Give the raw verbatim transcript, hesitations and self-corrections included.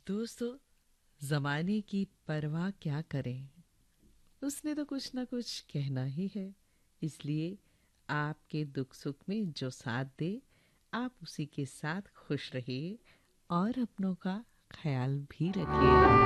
दोस्तों, जमाने की परवाह क्या करें, उसने तो कुछ ना कुछ कहना ही है। इसलिए आपके दुख सुख में जो साथ दे, आप उसी के साथ खुश रहिए और अपनों का ख्याल भी रखिए।